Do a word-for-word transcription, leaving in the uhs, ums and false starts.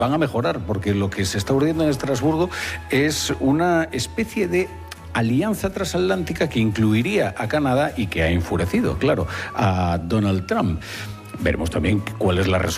van a mejorar, porque lo que se está urdiendo en Estrasburgo es una especie de alianza transatlántica que incluiría a Canadá y que ha enfurecido, claro, a Donald Trump. Veremos también cuál es la resolución